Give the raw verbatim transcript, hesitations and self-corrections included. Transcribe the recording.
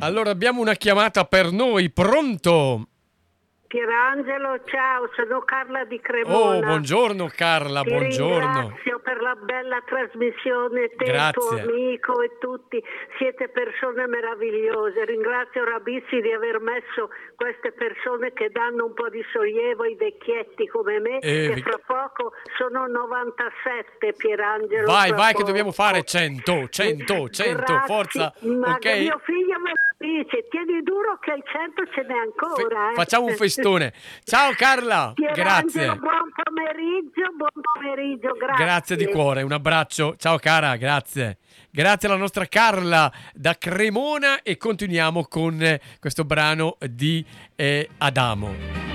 Allora abbiamo una chiamata per noi, pronto? Pierangelo, ciao, sono Carla di Cremona. Oh, buongiorno Carla, Ti buongiorno. ringrazio per la bella trasmissione, te, il tuo Grazie. amico e tutti, siete persone meravigliose. Ringrazio Rabizzi di aver messo queste persone che danno un po' di sollievo ai vecchietti come me, Eh, che vi- fra poco sono novantasette, Pierangelo. Vai, fra vai che poco. dobbiamo fare cento, cento, cento, Grazie, forza, ma ok? mio figlio me lo dice, tieni duro che il cento ce n'è ancora. eh. Facciamo un festone. Ciao Carla, Pierangelo, grazie. buon pomeriggio, buon pomeriggio, grazie. Grazie di cuore, un abbraccio. Ciao cara, grazie. Grazie alla nostra Carla da Cremona e continuiamo con eh, questo brano di eh, Adamo.